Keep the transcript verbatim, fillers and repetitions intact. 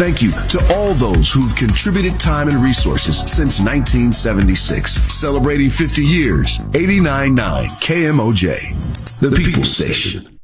Thank you to all those who've contributed time and resources since nineteen seventy-six. Celebrating fifty years, eighty-nine point nine K M O J, the People Station.